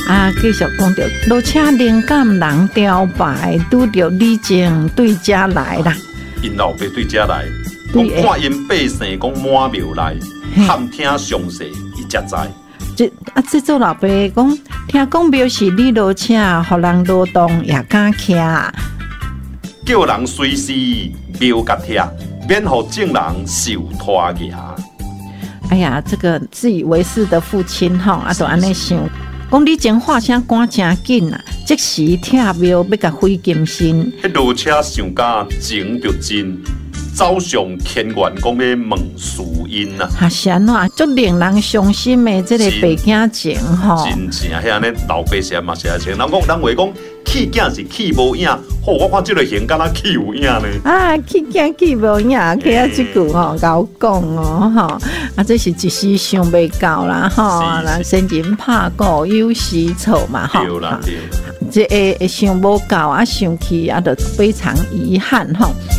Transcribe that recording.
啊，继续讲到落车灵感人雕白，拄着李靖对家来啦。 因老爸对家来， 对讲看因百姓讲满庙来，喊听详细，伊才知。 这做老爸讲，听讲庙是你落车，互人劳动也敢骑。 叫人随时庙甲贴，免互众人受拖牙。 哎呀，这个自以为是的父亲吼，啊，就安尼想，讲你前话声赶真紧啊，即时拆庙要甲毁金身。 迄落车上架情就真，走上天元讲要问事因啊。 啊，是安怎足令人伤心的这个白囝情吼。 真正迄安尼老爸是嘛是安情，人讲人话讲气囝是气无影，好我看即个形敢若气有影呢。 啊，气囝气无影，起啊即句吼，甲我讲哦吼，啊这是一时想袂到啦吼，人先人拍鼓有时错嘛吼。 对啦对啦。 这会想无到啊，想起啊，就非常遗憾吼。